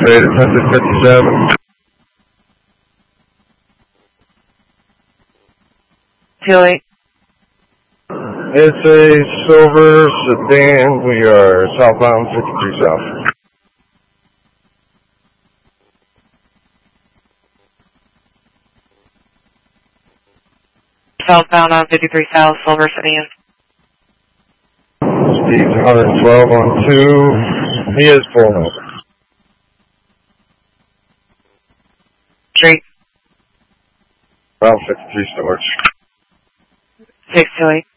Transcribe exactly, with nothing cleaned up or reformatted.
Trade at ten fifty-seven. two eight. It's a silver sedan. We are southbound fifty-three south. Southbound on fifty-three South, silver sedan. Speed's one hundred twelve on two. He is pulling over. Street. Around fifty-three storage. six two eight.